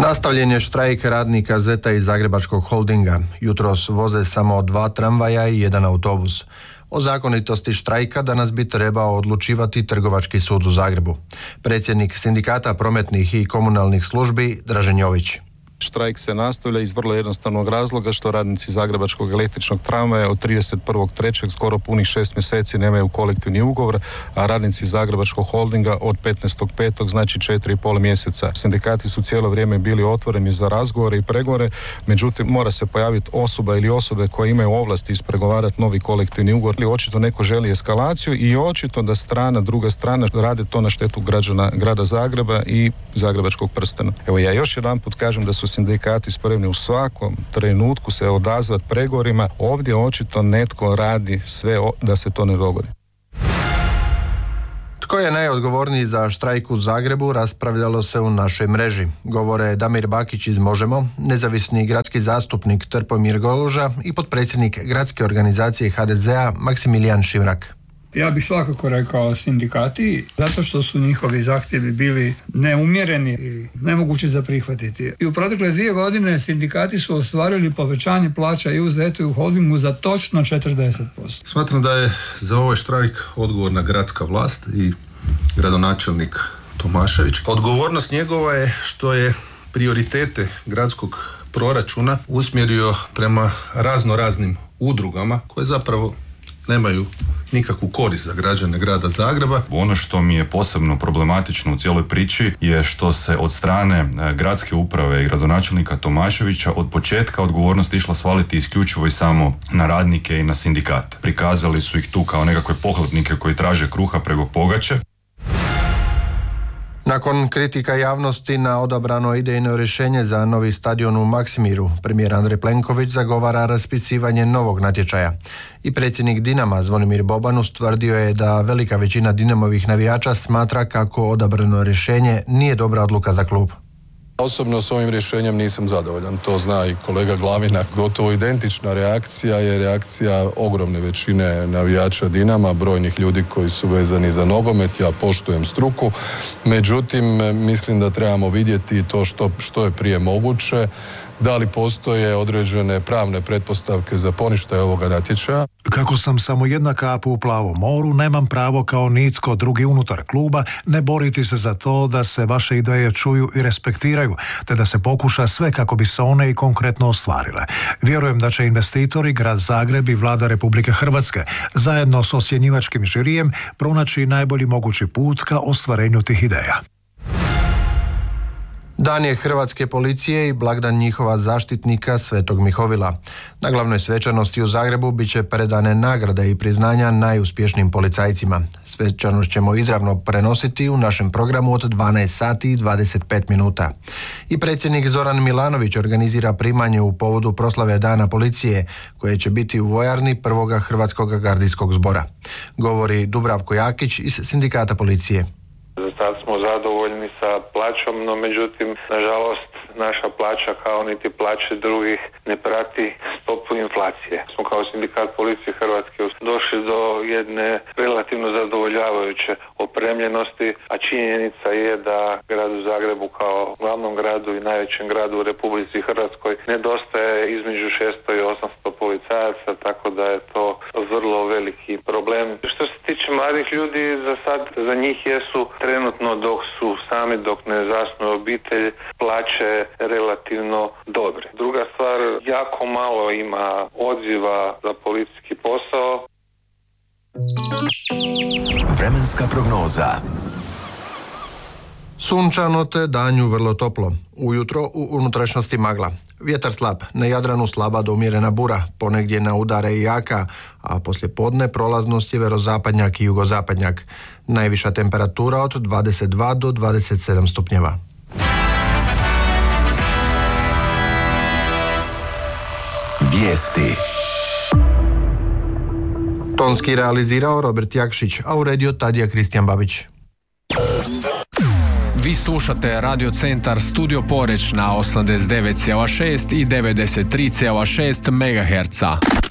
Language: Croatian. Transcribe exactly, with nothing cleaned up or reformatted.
Nastavljen je štrajk radnika Zeta iz Zagrebačkog holdinga. Jutros voze samo dva tramvaja i jedan autobus. O zakonitosti štrajka danas bi trebao odlučivati Trgovački sud u Zagrebu. Predsjednik Sindikata prometnih i komunalnih službi Dražen Jović. Štrajk se nastavlja iz vrlo jednostavnog razloga što radnici Zagrebačkog električnog tramvaja od trideset prvog trećeg skoro punih šest mjeseci nemaju kolektivni ugovor, a radnici Zagrebačkog holdinga od petnaestog petog znači četiri i pol mjeseca. Sindikati su cijelo vrijeme bili otvoreni za razgovore i pregovore, međutim mora se pojaviti osoba ili osobe koje imaju ovlasti ispregovarati novi kolektivni ugovor. Ili očito neko želi eskalaciju i očito da strana, druga strana rade to na štetu građana grada Zagreba i Zagrebačkog prstena. Evo ja još jedanput kažem da su sindikati spremni u svakom trenutku se odazvati pregovorima. Ovdje očito netko radi sve da se to ne dogodi. Tko je najodgovorniji za štrajk u Zagrebu, raspravljalo se u našoj mreži. Govore Damir Bakić iz Možemo, nezavisni gradski zastupnik Trpomir Goluža i potpredsjednik gradske organizacije ha de ze a Maksimilijan Šimrak. Ja bih svakako rekao sindikati, zato što su njihovi zahtjevi bili neumjereni i nemogući za prihvatiti. I u protekle dvije godine sindikati su ostvarili povećanje plaća i u Zetu i u holdingu za točno četrdeset posto. Smatram da je za ovaj štrajk odgovorna gradska vlast i gradonačelnik Tomašević. Odgovornost njegova je što je prioritete gradskog proračuna usmjerio prema razno raznim udrugama koje zapravo nemaju nikakvu korist za građane grada Zagreba. Ono što mi je posebno problematično u cijeloj priči je što se od strane gradske uprave i gradonačelnika Tomaševića od početka odgovornost išla svaliti isključivo i samo na radnike i na sindikat. Prikazali su ih tu kao nekakve pohlepnike koji traže kruha preko pogače. Nakon kritika javnosti na odabrano idejno rješenje za novi stadion u Maksimiru, premijer Andrej Plenković zagovara raspisivanje novog natječaja. I predsjednik Dinama Zvonimir Boban ustvrdio je da velika većina Dinamovih navijača smatra kako odabrano rješenje nije dobra odluka za klub. Osobno s ovim rješenjem nisam zadovoljan, to zna i kolega Glavina. Gotovo identična reakcija je reakcija ogromne većine navijača Dinama, brojnih ljudi koji su vezani za nogomet. Ja poštujem struku, međutim mislim da trebamo vidjeti to što, što je prije moguće. Da li postoje određene pravne pretpostavke za poništaj ovoga natječaja? Kako sam samo jedna kap u plavom moru, nemam pravo kao nitko drugi unutar kluba ne boriti se za to da se vaše ideje čuju i respektiraju, te da se pokuša sve kako bi se one i konkretno ostvarile. Vjerujem da će investitori, grad Zagreb i vlada Republike Hrvatske zajedno s ocjenjivačkim žirijem pronaći najbolji mogući put ka ostvarenju tih ideja. Dan je Hrvatske policije i blagdan njihova zaštitnika Svetog Mihovila. Na glavnoj svečanosti u Zagrebu bit će predane nagrade i priznanja najuspješnijim policajcima. Svečanost ćemo izravno prenositi u našem programu od dvanaest sati i dvadeset pet minuta. I predsjednik Zoran Milanović organizira primanje u povodu proslave Dana policije, koje će biti u vojarni prvoga Hrvatskog gardijskog zbora. Govori Dubravko Jakić iz Sindikata policije. Za sad smo zadovoljni sa plaćom, no međutim, nažalost, naša plaća kao niti plaće drugih ne prati stopu inflacije. Smo kao Sindikat policije Hrvatske došli do jedne relativno zadovoljavajuće opremljenosti, a činjenica je da gradu Zagrebu kao glavnom gradu i najvećem gradu u Republici Hrvatskoj nedostaje između šesto i osamsto policajaca, tako da je to vrlo veliki problem. Što se tiče mladih ljudi, za sad za njih jesu trenutno dok su sami, dok ne zasnuju obitelj, plaće relativno dobre. Druga stvar, jako malo ima odziva za policijski posao. Vremenska prognoza. Sunčano te danju vrlo toplo. Ujutro u unutrašnjosti magla. Vjetar slab, na Jadranu slaba do umjerena bura, ponegdje na udare i jaka, a poslije podne prolazno sjeverozapadnjak i jugozapadnjak. Najviša temperatura od dvadeset dva do dvadeset sedam stupnjeva. Vijesti. Tonski realizirao Robert Jakšić, a uredio Tadija Kristijan Babić. Vi slušate Radio Centar Studio Poreč na osamdeset devet zarez šest i devedeset tri zarez šest megaherca.